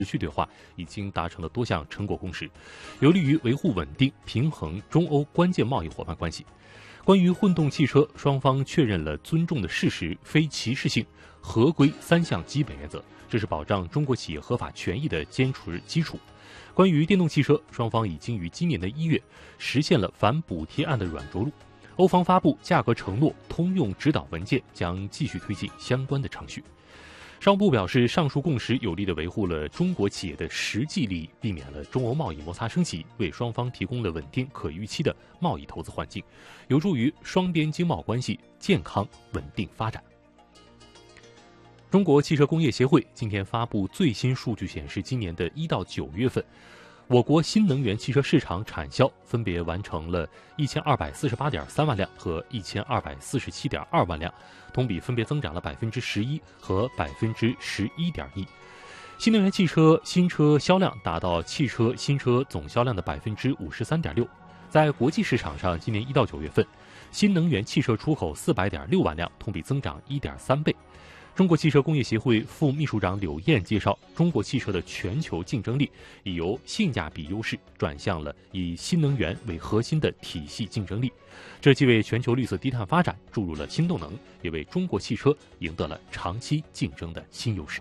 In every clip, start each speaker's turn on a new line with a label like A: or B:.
A: 持续对话已经达成了多项成果共识，有利于维护稳定平衡中欧关键贸易伙伴关系。关于混动汽车，双方确认了尊重的事实、非歧视性、合规3项基本原则，这是保障中国企业合法权益的坚实基础。关于电动汽车，双方已经于今年的1月实现了反补贴案的软着陆。欧方发布价格承诺通用指导文件，将继续推进相关的程序。商务部表示，上述共识有力地维护了中国企业的实际利益，避免了中欧贸易摩擦升级，为双方提供了稳定可预期的贸易投资环境，有助于双边经贸关系健康稳定发展。中国汽车工业协会今天发布最新数据显示，今年的1到9月份，我国新能源汽车市场产销分别完成了1248.3万辆和1247.2万辆，同比分别增长了11%和11.1%。新能源汽车新车销量达到汽车新车总销量的53.6%。在国际市场上，今年1到9月份，新能源汽车出口400.6万辆，同比增长1.3倍。中国汽车工业协会副秘书长柳燕介绍，中国汽车的全球竞争力已由性价比优势转向了以新能源为核心的体系竞争力，这既为全球绿色低碳发展注入了新动能，也为中国汽车赢得了长期竞争的新优势。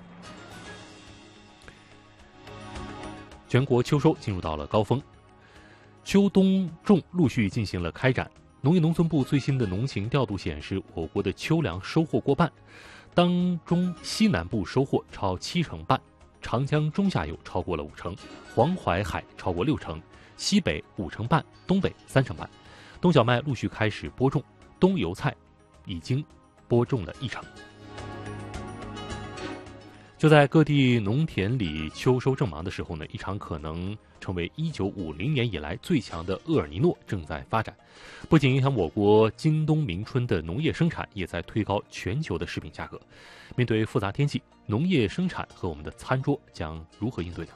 A: 全国秋收进入到了高峰，秋冬种陆续进行了开展。农业农村部最新的农情调度显示，我国的秋粮收获过半，当中西南部收获超7成半，长江中下游超过了5成，黄淮海超过6成，西北5成半，东北3成半。冬小麦陆续开始播种，冬油菜已经播种了1成。就在各地农田里秋收正忙的时候呢，一场可能成为1950年以来最强的厄尔尼诺正在发展，不仅影响我国今冬明春的农业生产，也在推高全球的食品价格。面对复杂天气，农业生产和我们的餐桌将如何应对呢？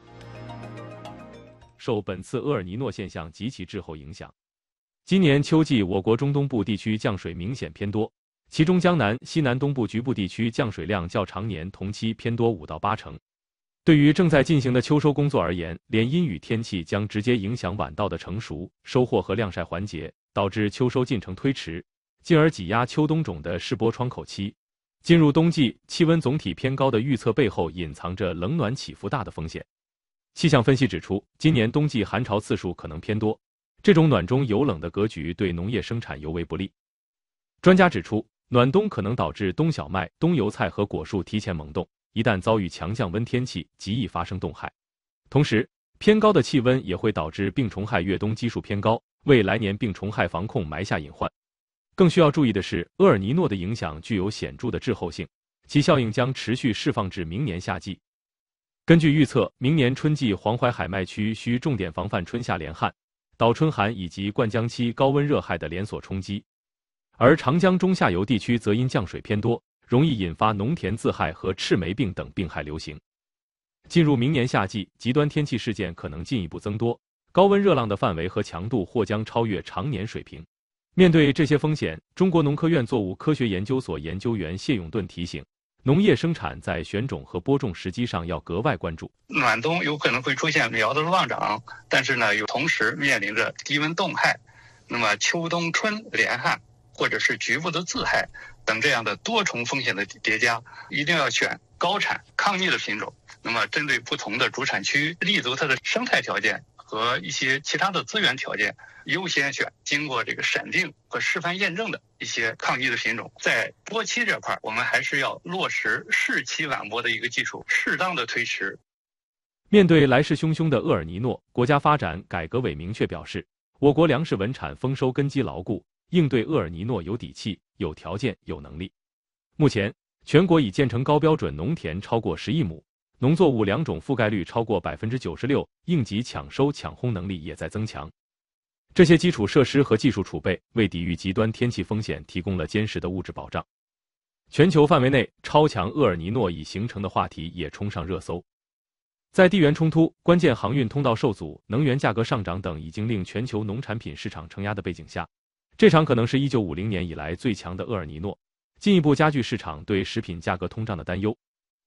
B: 受本次厄尔尼诺现象及其滞后影响，今年秋季我国中东部地区降水明显偏多，其中江南、西南东部局部地区降水量较常年同期偏多5到8成。对于正在进行的秋收工作而言，连阴雨天气将直接影响晚稻的成熟、收获和晾晒环节，导致秋收进程推迟，进而挤压秋冬种的试播窗口期。进入冬季，气温总体偏高的预测背后隐藏着冷暖起伏大的风险。气象分析指出，今年冬季寒潮次数可能偏多，这种暖中有冷的格局对农业生产尤为不利。专家指出，暖冬可能导致冬小麦、冬油菜和果树提前萌动，一旦遭遇强降温天气，极易发生冻害。同时，偏高的气温也会导致病虫害越冬基数偏高，为来年病虫害防控埋下隐患。更需要注意的是，厄尔尼诺的影响具有显著的滞后性，其效应将持续释放至明年夏季。根据预测，明年春季黄淮海麦区需重点防范春夏连旱、倒春寒以及灌浆期高温热害的连锁冲击，而长江中下游地区则因降水偏多，容易引发农田自害和赤霉病等病害流行。进入明年夏季，极端天气事件可能进一步增多，高温热浪的范围和强度或将超越常年水平。面对这些风险，中国农科院作物科学研究所研究员谢永顿提醒，农业生产在选种和播种时机上要格外关注。
C: 暖冬有可能会出现苗的乱长，但是呢，又同时面临着低温冻害，那么秋冬春连旱或者是局部的自害等这样的多重风险的叠加，一定要选高产抗逆的品种。那么针对不同的主产区，立足它的生态条件和一些其他的资源条件，优先选经过这个审定和示范验证的一些抗逆的品种。在播期这块，我们还是要落实适期晚播的一个基础，适当的推迟。
B: 面对来势汹汹的厄尔尼诺，国家发展改革委明确表示，我国粮食稳产丰收根基牢固，应对厄尔尼诺有底气、有条件、有能力。目前，全国已建成高标准农田超过10亿亩，农作物良种覆盖率超过96%，应急抢收抢烘能力也在增强。这些基础设施和技术储备为抵御极端天气风险提供了坚实的物质保障。全球范围内，超强厄尔尼诺已形成的话题也冲上热搜。在地缘冲突、关键航运通道受阻、能源价格上涨等已经令全球农产品市场承压的背景下，这场可能是1950年以来最强的厄尔尼诺，进一步加剧市场对食品价格通胀的担忧。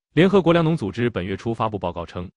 B: 联合国粮农组织本月初发布报告称，